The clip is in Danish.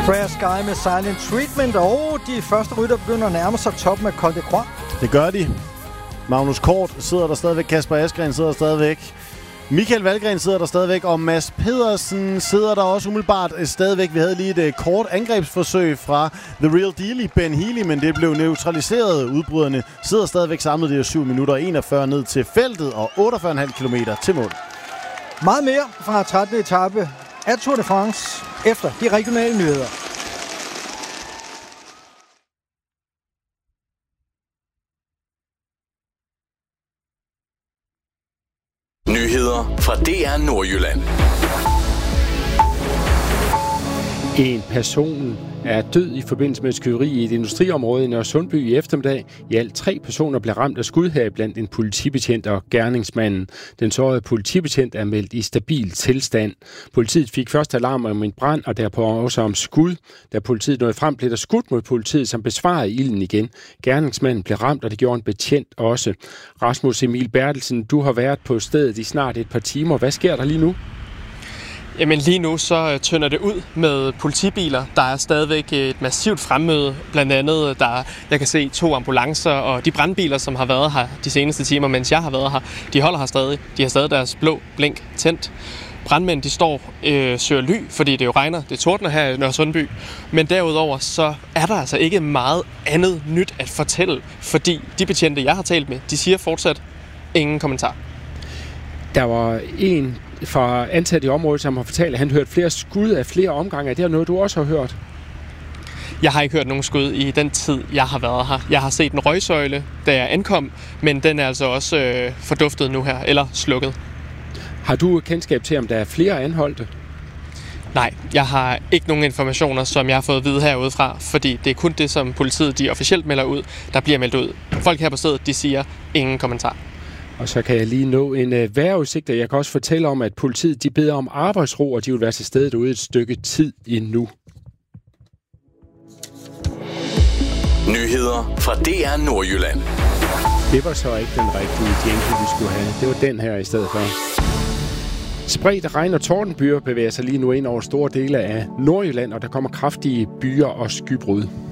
Prayer Sky med Silent Treatment, og de første rytter begynder at nærme sig toppen af Col de Croix. Det gør de. Magnus Kort sidder der stadigvæk, Kasper Asgreen sidder der stadigvæk, Michael Valgren sidder der stadigvæk, og Mads Pedersen sidder der også umiddelbart stadigvæk. Vi havde lige et kort angrebsforsøg fra The Real Deal i Ben Healy, men det blev neutraliseret. Udbryderne sidder stadigvæk samlet. Det er 7 minutter 41 ned til feltet og 48,5 kilometer til mål. Meget mere fra 13. etape af Tour de France efter de regionale nyheder. Nyheder fra DR Nordjylland. En person er død i forbindelse med et skyderi i et industriområde i Nørresundby i eftermiddag. I alt 3 personer blev ramt af skud her blandt en politibetjent og gerningsmanden. Den sårede politibetjent er meldt i stabil tilstand. Politiet fik først alarm om en brand og derpå også om skud. Da politiet nåede frem, blev der skudt mod politiet, som besvarede ilden igen. Gerningsmanden blev ramt, og det gjorde en betjent også. Rasmus Emil Bertelsen, du har været på stedet i snart et par timer. Hvad sker der lige nu? Jamen lige nu så tynder det ud med politibiler. Der er stadigvæk et massivt fremmøde. Blandt andet, jeg kan se 2 ambulancer, og de brandbiler, som har været her de seneste timer, mens jeg har været her, de holder her stadig. De har stadig deres blå blink tændt. Brandmænd, de står søger ly, fordi det jo regner. Det tordner her i Nørresundby. Men derudover så er der altså ikke meget andet nyt at fortælle, fordi de betjente, jeg har talt med, de siger fortsat ingen kommentar. Der var en fra ansat i området, som har fortalt, at han hørte flere skud af flere omgange. Er det noget, du også har hørt? Jeg har ikke hørt nogen skud i den tid, jeg har været her. Jeg har set en røgsøjle, da jeg ankom, men den er altså også forduftet nu her, eller slukket. Har du kendskab til, om der er flere anholdte? Nej, jeg har ikke nogen informationer, som jeg har fået at vide herudefra, fordi det er kun det, som politiet de officielt melder ud, der bliver meldt ud. Folk her på stedet, de siger ingen kommentar. Og så kan jeg lige nå en vejrudsigt, og jeg kan også fortælle om, at politiet de beder om arbejdsro, og de vil være til stede derude et stykke tid endnu. Nyheder fra DR Nordjylland. Det var så ikke den rigtige jingle, vi skulle have. Det var den her i stedet for. Spredt regn og tordenbyer bevæger sig lige nu ind over store dele af Nordjylland, og der kommer kraftige byer og skybrud.